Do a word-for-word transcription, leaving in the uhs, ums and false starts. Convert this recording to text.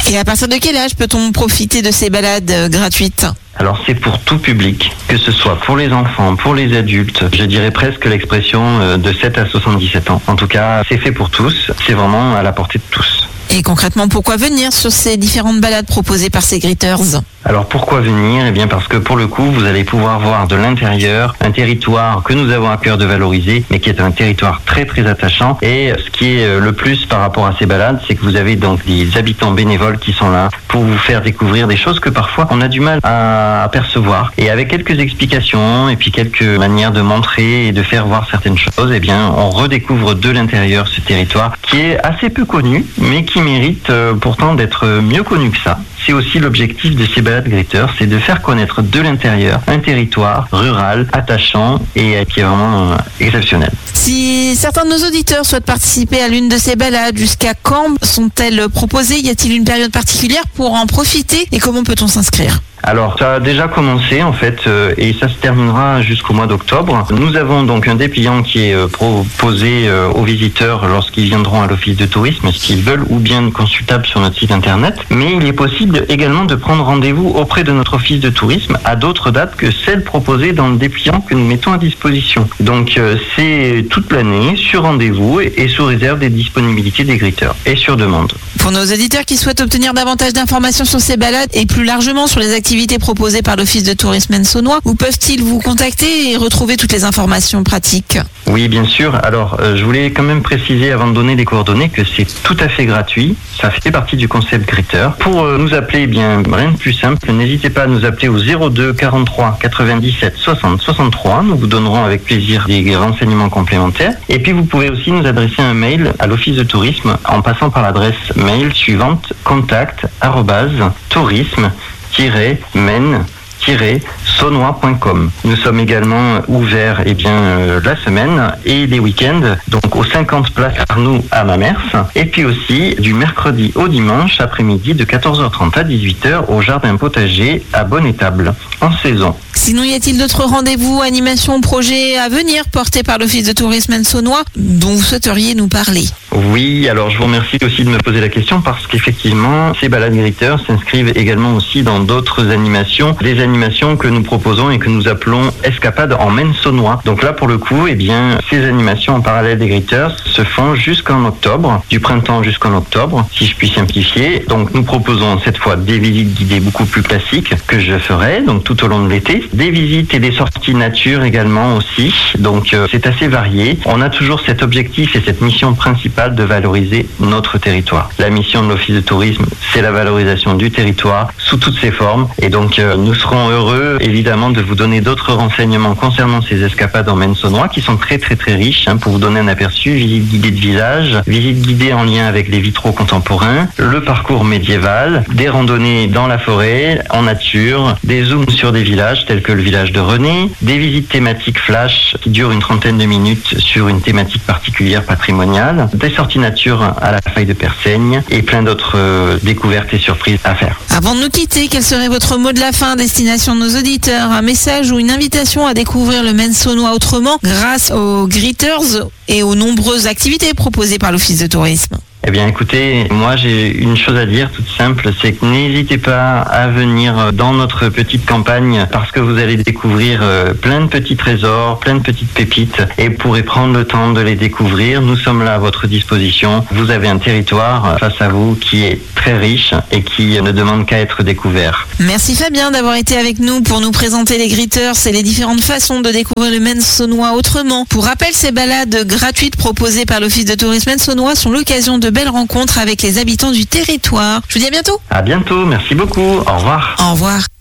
Et à partir de quel âge peut-on profiter de ces balades euh, gratuites ? Alors c'est pour tout public, que ce soit pour les enfants, pour les adultes, je dirais presque l'expression de sept à soixante-dix-sept ans. En tout cas, c'est fait pour tous, c'est vraiment à la portée de tous. Et concrètement, pourquoi venir sur ces différentes balades proposées par ces Gritters ? Alors pourquoi venir ? Eh bien parce que pour le coup, vous allez pouvoir voir de l'intérieur un territoire que nous avons à cœur de valoriser, mais qui est un territoire très très attachant. Et ce qui est le plus par rapport à ces balades, c'est que vous avez donc des habitants bénévoles qui sont là pour vous faire découvrir des choses que parfois on a du mal à apercevoir. Et avec quelques explications et puis quelques manières de montrer et de faire voir certaines choses, eh bien on redécouvre de l'intérieur ce territoire qui est assez peu connu, mais qui mérite euh, pourtant d'être mieux connu que ça. C'est aussi l'objectif de ces balades Gritters, c'est de faire connaître de l'intérieur un territoire rural, attachant et euh, qui est vraiment euh, exceptionnel. Si certains de nos auditeurs souhaitent participer à l'une de ces balades, jusqu'à quand sont-elles proposées ? Y a-t-il une période particulière pour en profiter et comment peut-on s'inscrire ? Alors, ça a déjà commencé en fait euh, et ça se terminera jusqu'au mois d'octobre. Nous avons donc un dépliant qui est euh, proposé euh, aux visiteurs lorsqu'ils viendront à l'office de tourisme, s'ils veulent, ou bien consultable sur notre site internet. Mais il est possible également de prendre rendez-vous auprès de notre office de tourisme à d'autres dates que celles proposées dans le dépliant que nous mettons à disposition. Donc, euh, c'est toute l'année, sur rendez-vous et, et sous réserve des disponibilités des Gritters et sur demande. Pour nos auditeurs qui souhaitent obtenir davantage d'informations sur ces balades et plus largement sur les activités proposées par l'Office de tourisme Maine-Saunois, où peuvent-ils vous contacter et retrouver toutes les informations pratiques ? Oui, bien sûr. Alors, euh, je voulais quand même préciser avant de donner les coordonnées que c'est tout à fait gratuit. Ça fait partie du concept Gritter. Pour euh, nous appeler, eh bien, rien de plus simple. N'hésitez pas à nous appeler au zéro deux quarante-trois quatre-vingt-dix-sept soixante soixante-trois. Nous vous donnerons avec plaisir des renseignements complémentaires. Et puis, vous pouvez aussi nous adresser un mail à l'Office de tourisme en passant par l'adresse mail suivante contact arobase tourisme tiret maine tiret saunois point com. Nous sommes également ouverts eh bien, euh, la semaine et les week-ends, donc aux cinquante places Arnoux à Mamers, et puis aussi du mercredi au dimanche après-midi de quatorze heures trente à dix-huit heures au Jardin Potager à Bonne-Étable, en saison. Sinon, y a-t-il d'autres rendez-vous, animations, projets à venir portés par l'Office de tourisme Maine-Saunois dont vous souhaiteriez nous parler ? Oui, alors je vous remercie aussi de me poser la question parce qu'effectivement, ces balades Gritter s'inscrivent également aussi dans d'autres animations, des animations que nous proposons et que nous appelons escapades en Maine-Saunois. Donc là, pour le coup, eh bien, ces animations en parallèle des Gritters se font jusqu'en octobre, du printemps jusqu'en octobre, si je puis simplifier. Donc nous proposons cette fois des visites guidées beaucoup plus classiques que je ferai, donc tout au long de l'été, des visites et des sorties nature également aussi. Donc euh, c'est assez varié. On a toujours cet objectif et cette mission principale de valoriser notre territoire. La mission de l'Office de tourisme, c'est la valorisation du territoire sous toutes ses formes. Et donc, euh, nous serons heureux, évidemment, de vous donner d'autres renseignements concernant ces escapades en Maine-Saunois qui sont très, très, très riches. Hein, pour vous donner un aperçu, visite guidée de village, visite guidée en lien avec les vitraux contemporains, le parcours médiéval, des randonnées dans la forêt, en nature, des zooms sur des villages tels que le village de René, des visites thématiques flash qui durent une trentaine de minutes sur une thématique particulière patrimoniale, des sorties nature à la faille de Persaigne et plein d'autres euh, découvertes et surprises à faire. Avant de nous quitter, quel serait votre mot de la fin à destination de nos auditeurs ? Un message ou une invitation à découvrir le Maine-Saunois autrement grâce aux Gritters et aux nombreuses activités proposées par l'Office de tourisme ? Eh bien écoutez, moi j'ai une chose à dire toute simple, c'est que n'hésitez pas à venir dans notre petite campagne parce que vous allez découvrir plein de petits trésors, plein de petites pépites et vous pourrez prendre le temps de les découvrir. Nous sommes là à votre disposition. Vous avez un territoire face à vous qui est très riche et qui ne demande qu'à être découvert. Merci Fabien d'avoir été avec nous pour nous présenter les Gritters et les différentes façons de découvrir le Maine-Saunois autrement. Pour rappel, ces balades gratuites proposées par l'Office de tourisme Maine-Saunois sont l'occasion de belles rencontres avec les habitants du territoire. Je vous dis à bientôt. À bientôt, merci beaucoup. Au revoir. Au revoir.